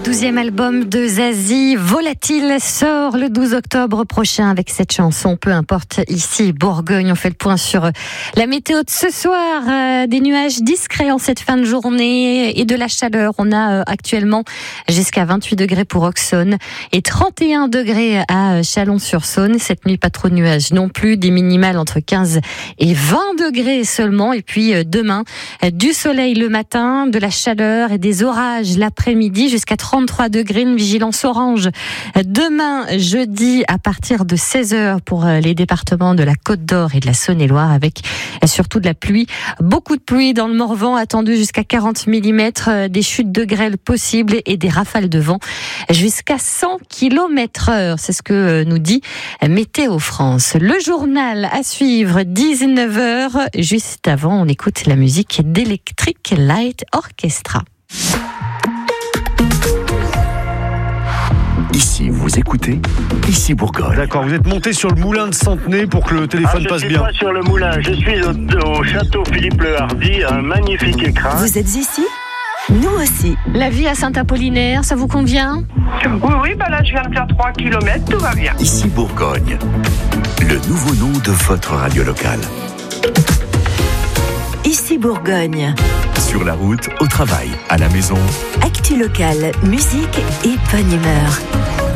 12e album de Zazie, Volatile, sort le 12 octobre prochain avec cette chanson, peu importe ici, Bourgogne. On fait le point sur la météo de ce soir. Des nuages discrets en cette fin de journée et de la chaleur. On a actuellement jusqu'à 28 degrés pour Auxonne et 31 degrés à Chalon-sur-Saône. Cette nuit, pas trop de nuages non plus, des minimales entre 15 et 20 degrés seulement. Et puis demain, du soleil le matin, de la chaleur et des orages l'après-midi jusqu'à 33 degrés, une vigilance orange. Demain, jeudi, à partir de 16h pour les départements de la Côte d'Or et de la Saône-et-Loire, avec surtout de la pluie. Beaucoup de pluie dans le Morvan, attendu jusqu'à 40 mm, des chutes de grêle possibles et des rafales de vent jusqu'à 100 km/h. C'est ce que nous dit Météo France. Le journal à suivre, 19h. Juste avant, on écoute la musique d'Electric Light Orchestra. Ici, vous écoutez, ici Bourgogne. D'accord, vous êtes monté sur le moulin de Centenay pour que le téléphone passe bien. Je suis pas sur le moulin, je suis au château Philippe Le Hardy, un magnifique écrin. Vous êtes ici ? Nous aussi. La vie à Saint-Apollinaire, ça vous convient ? Oui, là je viens de faire 3 km, tout va bien. Ici Bourgogne, le nouveau nom de votre radio locale. Ici Bourgogne. Sur la route, au travail, à la maison. Actu locale, musique et bonne humeur.